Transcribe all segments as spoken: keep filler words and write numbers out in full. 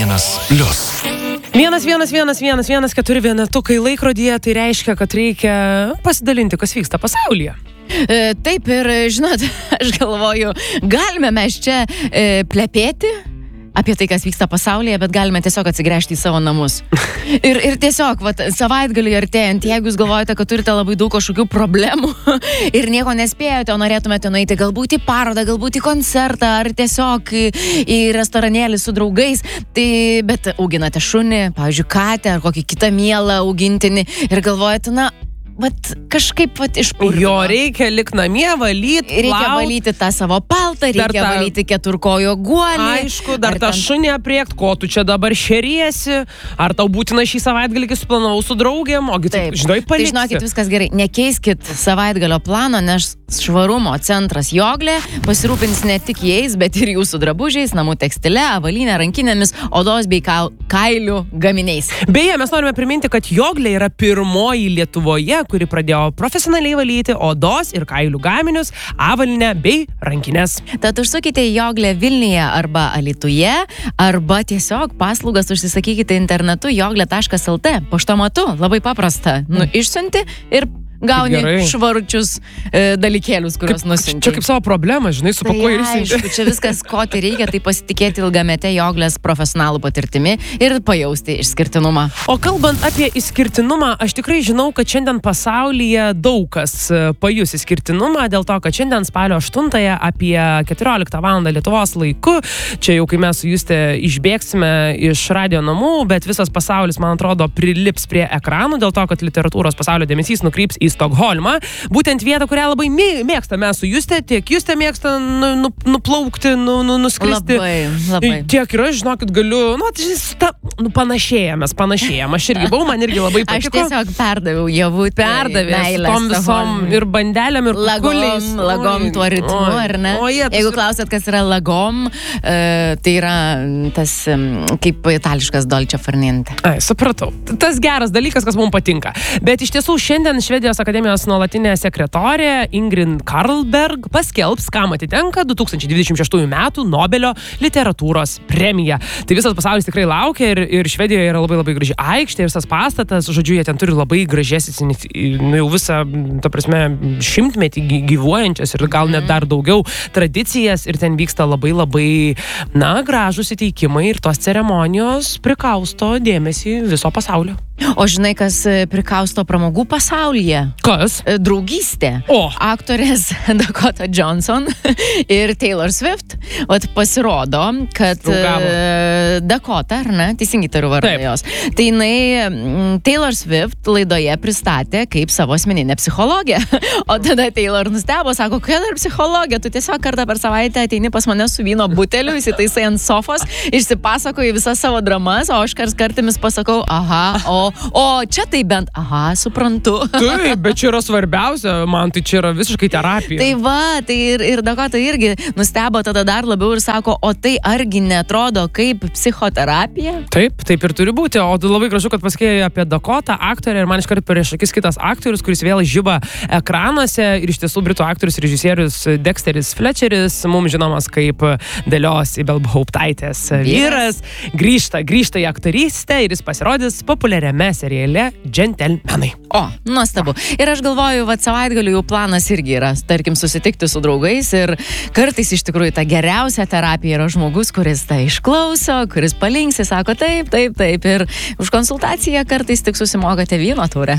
vienas plius. Vienas, vienas, vienas, vienas, vienas, keturi vienetukai laikrodyje, tai reiškia, kad reikia pasidalinti, kas vyksta pasaulyje. E, taip ir, žinot, aš galvoju, galime mes čia e, plepėti apie tai, kas vyksta pasaulyje, bet galime tiesiog atsigręžti į savo namus. Ir, ir tiesiog, vat, savaitgalį artėjant, jeigu jūs galvojate, kad turite labai daug kažkokių problemų ir nieko nespėjote, o norėtumėte nueiti galbūt į parodą, galbūt į koncertą, ar tiesiog į, į restoranėlį su draugais, tai, bet auginate šunį, pavyzdžiui, katę ar kokį kitą mielą augintinį ir galvojate, na, vat kažkaip vat išpurvino. Jo reikia lik namie, valyti, reikia plaut. valyti tą savo paltą, reikia ta, valyti keturkojo guolį. Aišku, dar tą ten... šunį apriekt, ko tu čia dabar šeriesi, ar tau būtina šį savaitgalį, kai suplanavau su draugėm, ogi tu, žinai, paliksi. Tai žinokit, viskas gerai, nekeiskit savaitgalio plano, nes švarumo centras Joglė pasirūpins ne tik jais, bet ir jūsų drabužiais, namų tekstile, avalinė, rankinėmis, odos bei kailių gaminiais. Beje, mes norime priminti, kad Joglė yra pirmoji Lietuvoje, kuri pradėjo profesionaliai valyti odos ir kailių gaminius, avalynę bei rankinės. Tad užsukite į Joglę Vilniuje arba Alytuje, arba tiesiog paslaugas užsisakykite internetu joglė taškas lt. Paštomatu, labai paprasta. Nu, išsiunti ir gauni Gerai. švaručius e, dalykėlius, kuriuos nusiunti. Čia kaip savo problemą, žinai, supakuoji ir išsiunti. Aišku, čia viskas, ko tai reikia, tai pasitikėti ilgamete Joglės profesionalų patirtimi ir pajausti išskirtinumą. O kalbant apie išskirtinumą, aš tikrai žinau, kad šiandien pasaulyje daug kas pajus išskirtinumą, dėl to, kad šiandien spalio aštuntąją apie keturioliktą valandą Lietuvos laiku, čia jau kai mes su Juste išbėgsime iš radio namų, bet visas pasaulis, man atrodo, prilips prie ekranų, dėl to, kad literatūros pasaulio dėmesys nukryps į Stokholmą, būtent vietą, kurią labai mėgsta mes su Juste, tiek Juste mėgsta nu, nu, nuplaukti, nu, nu, nuskristi. Labai, labai. Tiek ir aš, žinokit, galiu, nu, ta, nu panašėjame, panašėjame. Aš irgi buvau, man irgi labai patiko. Aš tiesiog perdaviau javų perdavė su tom visom ir bandelėm, ir lagom, lagom tuo ritmu, oi, ar ne? O, jie, Jeigu ir... klausėt, kas yra lagom, e, tai yra tas kaip itališkas dolce far niente. Ai, supratau. Tas geras dalykas, kas mums patinka. Bet iš tiesų šiandien Švedijos akademijos nuolatinė sekretorė Ingrid Carlberg paskelbs, kam atitenka du tūkstančiai dvidešimt šeštųjų metų Nobelio literatūros premija. Tai visas pasaulis tikrai laukia ir, ir Švedijoje yra labai labai graži aikštė ir visas pastatas, žodžiu, jie ten turi labai gražias, nu, jau visą, ta prasme, šimtmetį gyvuojančias ir gal net dar daugiau tradicijas ir ten vyksta labai labai, na, gražus įteikimai ir tos ceremonijos prikausto dėmesį viso pasaulio. O žinai, kas prikausto pramogų pasaulyje? Kas? Draugystė. O. Aktorės Dakota Johnson ir Taylor Swift. Vat pasirodo, kad Draugavo. Dakota, ar ne? Teisingai tariu vardą jos. Tai jinai Taylor Swift laidoje pristatė kaip savo asmeninę psichologę. O tada Taylor nustebo, sako, kokia dar psichologė, tu tiesiog kartą per savaitę ateini pas mane su vyno buteliu, įsitaisai ant sofos, išsipasakoji visas savo dramas, o aš kars kartimis pasakau, aha, o O čia tai bent, aha, suprantu. Taip, bet čia yra svarbiausia, man tai čia yra visiškai terapija. Tai va, tai ir, ir Dakota irgi nustebo tada dar labiau ir sako, o tai argi netrodo kaip psichoterapija? Taip, taip ir turi būti, o labai gražu, kad pasakėjai apie Dakotą, aktorę, ir man iškart prieš akis kitas aktorius, kuris vėl žiba ekranuose, ir iš tiesų britų aktorius, režisierius Dexteris Fletcheris, mums žinomas kaip Dalios Ibelbauptaitės vyras, grįžta, grįžta į aktorystę ir jis pasirodys populiariame seriale Džentelmenai. O, nuostabu. Ir aš galvoju, va, savaitgalių jau planas irgi yra, tarkim, susitikti su draugais ir kartais iš tikrųjų ta geriausia terapija yra žmogus, kuris tai išklauso, kuris palinksi, sako taip, taip, taip ir už konsultaciją kartais tik susimokate vyno taurę.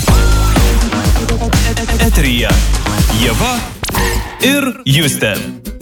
Eteryje Ieva ir Juste.